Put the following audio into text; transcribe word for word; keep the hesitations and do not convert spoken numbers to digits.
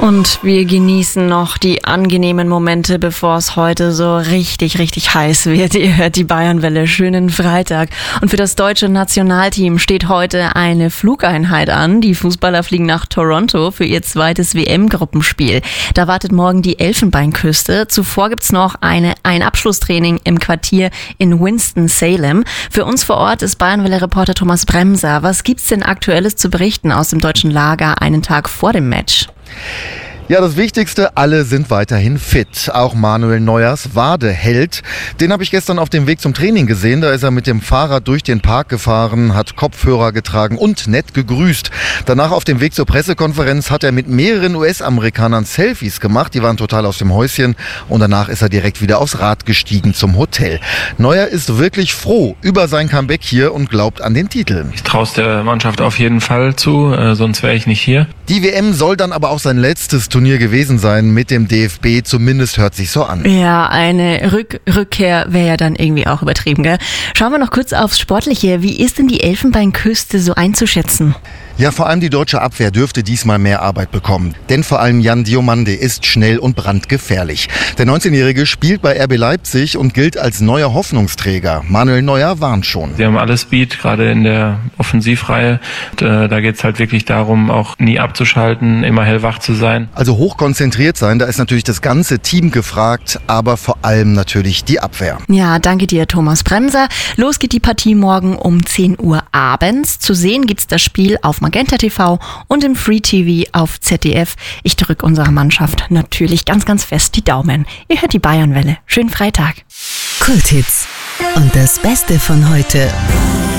Und wir genießen noch die angenehmen Momente, bevor es heute so richtig, richtig heiß wird. Ihr hört die Bayernwelle. Schönen Freitag. Und für das deutsche Nationalteam steht heute eine Flugeinheit an. Die Fußballer fliegen nach Toronto für ihr zweites W M-Gruppenspiel. Da wartet morgen die Elfenbeinküste. Zuvor gibt's noch eine, ein Abschlusstraining im Quartier in Winston-Salem. Für uns vor Ort ist Bayernwelle-Reporter Thomas Bremser. Was gibt's denn Aktuelles zu berichten aus dem deutschen Lager einen Tag vor dem Match? Ja, das Wichtigste, alle sind weiterhin fit. Auch Manuel Neuers Wade hält. Den habe ich gestern auf dem Weg zum Training gesehen. Da ist er mit dem Fahrrad durch den Park gefahren, hat Kopfhörer getragen und nett gegrüßt. Danach auf dem Weg zur Pressekonferenz hat er mit mehreren U S-Amerikanern Selfies gemacht. Die waren total aus dem Häuschen. Und danach ist er direkt wieder aufs Rad gestiegen zum Hotel. Neuer ist wirklich froh über sein Comeback hier und glaubt an den Titel. Ich traue es der Mannschaft auf jeden Fall zu, äh, sonst wäre ich nicht hier. Die W M soll dann aber auch sein letztes Turnier gewesen sein mit dem D F B, zumindest hört sich so an. Ja, eine Rück- Rückkehr wäre ja dann irgendwie auch übertrieben, gell? Schauen wir noch kurz aufs Sportliche. Wie ist denn die Elfenbeinküste so einzuschätzen? Ja, vor allem die deutsche Abwehr dürfte diesmal mehr Arbeit bekommen. Denn vor allem Jan Diomande ist schnell und brandgefährlich. Der neunzehnjährige spielt bei R B Leipzig und gilt als neuer Hoffnungsträger. Manuel Neuer warnt schon. Sie haben alles Speed, gerade in der Offensivreihe. Und, äh, da geht es halt wirklich darum, auch nie abzuschalten, immer hellwach zu sein. Also hochkonzentriert sein, da ist natürlich das ganze Team gefragt, aber vor allem natürlich die Abwehr. Ja, danke dir, Thomas Bremser. Los geht die Partie morgen um zehn Uhr abends. Zu sehen gibt's das Spiel auf Magenta T V und im Free T V auf Z D F. Ich drücke unserer Mannschaft natürlich ganz, ganz fest die Daumen. Ihr hört die Bayernwelle. Schönen Freitag. Kulthits. Und das Beste von heute.